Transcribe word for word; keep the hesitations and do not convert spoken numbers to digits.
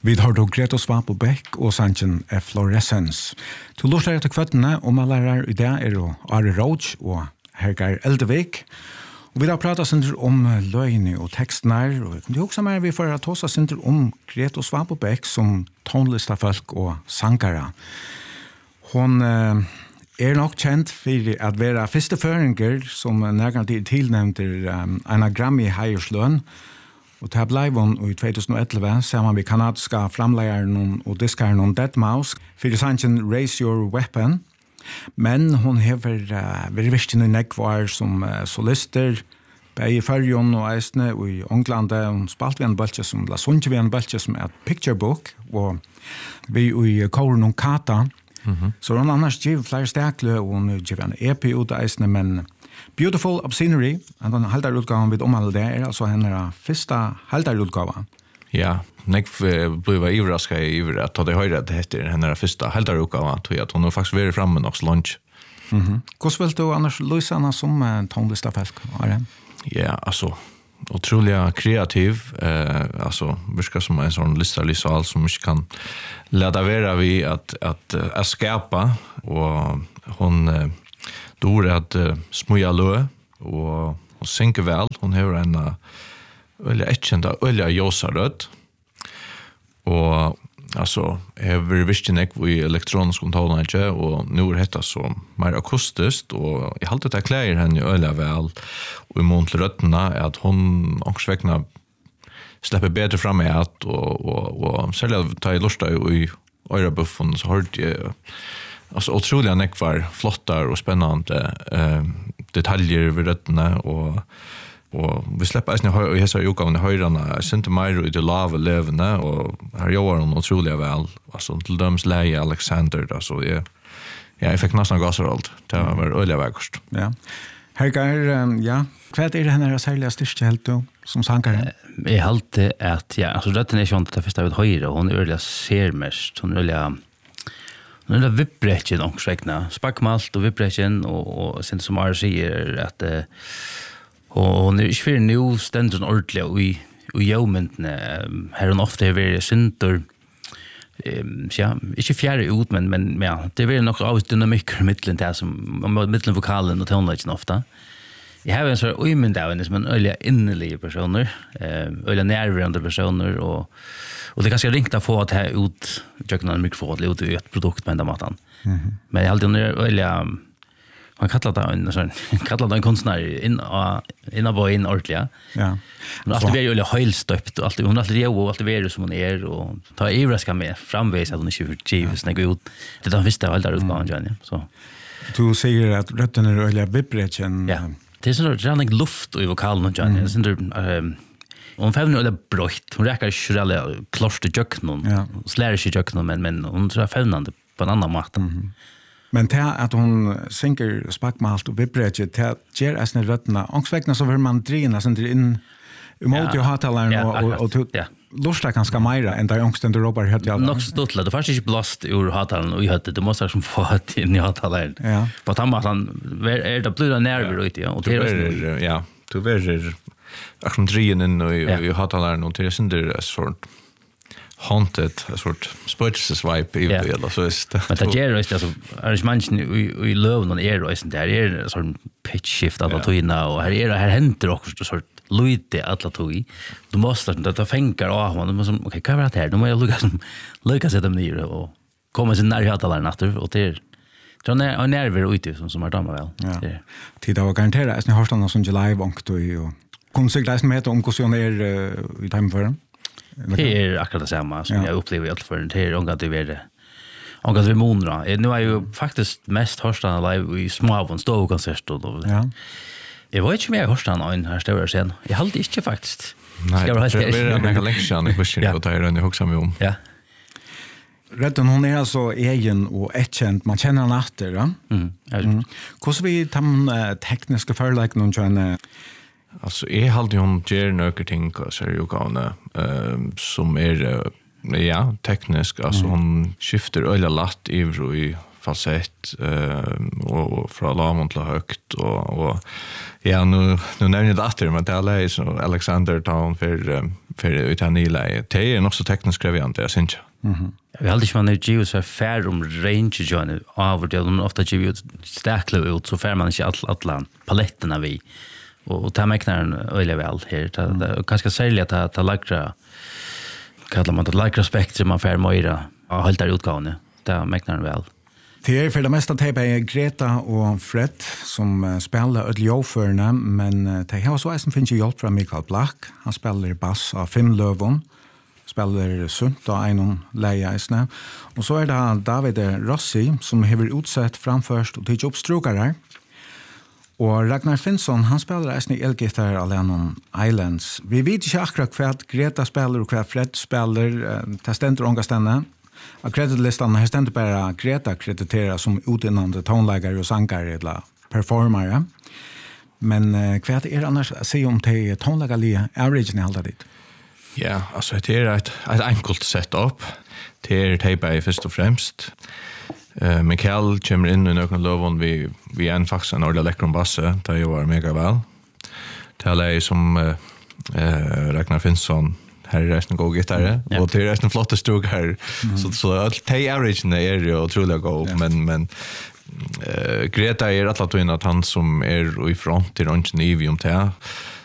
Vi har då Greta Svamp och Beck och Sanchen Fluorescence. Till lortar till kvättene och man lärar i det är då Are Roach och Hergar Eldevik. Och vi har pratat sen om lögn och textnar och det är också mer vi får att ta sen om Greta Svamp och Beck som tonlistafolk och sankara. Hon eh, är nog känd för att vara första föringer som närmare tillnämnt um, en Grammy-hejerslön. Och det här blev hon i tjugoelva samman med kanadiska framlägaren och diskaren om deadmau five för sanchen Raise Your Weapon. Men hon har uh, varit visst i nekvar som uh, solister i Färjön och Eisne och i England. Hon spalt vi en bølge som la sunge vi en bølge som er picture book og vi i Koren og Kata. Mm-hmm. Så hon annars giver flere stekle og hon giver en E P ut av Eisne, men Beautiful Obscenery, den halvdarutgaven vid omhandle det, er altså henne første halvdarutgaven. Ja, nek blev ivraska i att det höjde det heter henne första halvdarutgaven, tror jag att hon har faktiskt varit framme nog lunch. Mhm. Hur vill du annars Louisana som tonlistafolk? Ja, alltså otroligt kreativ, eh alltså verkar som en sån listalysal som inte kan leda vara vi att att uh, skapa och hon uh, då att uh, smuja lö och hon synker väl. Hon har en uh, öliga etchenda öliga josaröt och alltså över visstinek vi elektronisk kontrollnäge och nu är detta så mer akustiskt och jag har alltid att klär henne öliga väl och i mån till rötterna är att hon också väckna släpper bättre fram med att och och och särskilt ta i lusta i örabuffen så har det alltså otroliga nekvar flottar och spännande eh, detaljer vid rötterna och och vi släpper alltså i hela utgåvan höjdarna synte mer i det lava levande och här gör hon otroligt väl alltså till döms läge Alexander då så ja ja jag fick nästan gasaralt det var öliga vägkost. Ja. Hergar ja vad är det här särskilt största helt då som sankare? Jag hållte att ja alltså det är ju inte det första vid höjre hon är öliga ser mest hon är öliga hon är vibbretchen också vägna spackmalt och vibbretchen och och sen som Ar säger att eh, och hon är ju för nu ständer ordentligt i i jomenten här hon ofta är väldigt syntor ehm ja inte fjärde ut men men ja det är nog av dynamik mitten där som mitten vokalen och tonlägen ofta. Jag har en så ömen där en som en öliga innerliga personer eh öliga närvarande personer och och det kanske ringt att få att här ut jag kan mycket få att ut ett produkt med den matan. Mm-hmm. Men jag hade under öliga man kallar det en sån kallar det en konstnär in in av in ordentligt. Ja. Men allt det är ju höjstöpt och allt hon allt det och allt det är som hon är och ta ivraska med framvis att hon inte för gives när gå ut. Det är visst allt där utgången ja. Så du säger att rötten är öliga vibbretchen. Ja. Det är så rannig luft i vokalen och Johnny. Det är ehm hon fävner eller brött. Hon räcker ju alla kloster jöknon. Ja. Slär sig jöknon men men hon tror fävnande på en annan mat. Mm. Men det att hon synker spackmalt och vibbretchen det ger asna rötterna. Och vägna så vill man drina sen in emot ju hatalaren och och ja. Lustar ganska mera än där ångsten du robar helt jävla. Nog ståtla. Det fanns inte blast ur hatalaren och i hade det måste som få att in i hatalaren. Ja. På att han är det blöda nerver ute ja. Och det är ja. Du verer akkurat drinen och i hatalaren och det är synder sort haunted a sort spiritual swipe i eller så är det. Men det ger just alltså arrangemangen i i löven och är det där är en sån pitch shift alla toina och här är det här händer också så sort lite alla toi. Du måste inte ta fänkar av man måste okej kan vara det här. Då måste jag lucka som lucka sätta dem ner och komma sin när jag talar natten och det då när nerver ute som som är damma väl. Ja. Tid av garantera att ni har stanna som live och då och konsekvens med om konditioner i time för. Det är akkurat det samma som jag upplever allt för det är ångat det är ångat vi monra. Nu är ju faktiskt mest hörstarna live i små stå konsert då. Ja. Jag vet inte mer jag hörstarna en här stora sen. Jag hade inte faktiskt. Nej, det är en lektion i kursen och där är också med om. Ja. Rätten hon är alltså egen och etkänd. Man känner henne efter, ja? Mm. Mm. Hur vi tar tekniska förlägg någon känner alltså är hade hon ger några ting så är ju gåna eh som är ja teknisk alltså mm. hon skiftar öliga latt i falsett eh och från lamont till högt och och Ja, nu nu nämner jag det åter, men det är så Alexander Town för för utanila. Det är nog så tekniskt krevande, jag syns. Mhm. Vi hade inte man nu Geo så fair om range John av det de ofta Geo stäckla ut så fair man inte all alla paletterna vi och ta mäknar en öle väl här ta kanske sälja ta ta lagra kallar man det lagra spektrum man fair möra och hålla där utgående ta mäknar väl. Det är för det mesta typ är Greta och Fred som uh, spelar ödljoförna, men uh, det har så är som finns ju hjälp från Mikael Black. Han spelar bass av fem lövon, spelar sunt och en lejesne. Och så är det David Rossi som har utsett framförst och tycker upp strokare. Och Ragnar Finnsson, han spelar äsne elgitarr alene Islands. Vi vet inte akkurat vad Greta spelar och vad Fred spelar. Uh, det ständer ångestande. Av kreditlistan har stämt bara Greta krediteras som utinande tonläggare och sankare eller performare. Men eh, vad är det annars att säga om det tonläggarliga averagen i allt dit? Ja, alltså det är ett, ett enkelt setup. Det är tejpa först och främst. Uh, Mikael kommer in i någon lovon vi, vi är en faktiskt en ordentlig elektronbasse. Det var mega väl. Det är som uh, uh, Ragnar Finnsson här är resten god gitarre ja. och det är resten flotta strok här mm. så så att tej average är ju otroligt god ja. men men uh, Greta är att att att han som är i front till Ranchen Evium där